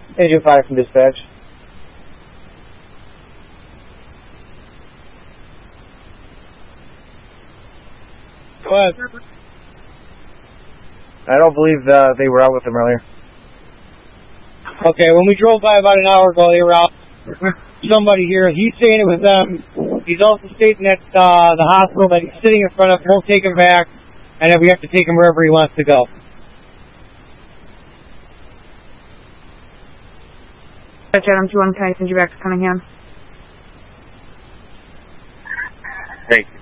Agent 5 from dispatch. Go ahead. I don't believe they were out with him earlier. Okay, when we drove by about an hour ago, they were out with somebody here. He's saying it was them. He's also stating that the hospital that he's sitting in front of won't take him back, and that we have to take him wherever he wants to go. Adam 2-1, can I send you back to Cunningham? Thanks.